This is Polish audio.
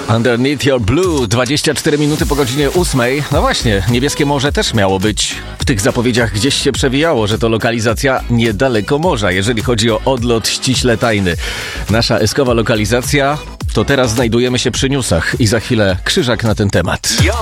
Underneath Your Blue, 24 minuty po godzinie 8. No właśnie, Niebieskie Morze też miało być. W tych zapowiedziach gdzieś się przewijało, że to lokalizacja niedaleko morza, jeżeli chodzi o odlot ściśle tajny. Nasza eskowa lokalizacja to teraz znajdujemy się przy newsach i za chwilę Krzyżak na ten temat. Ja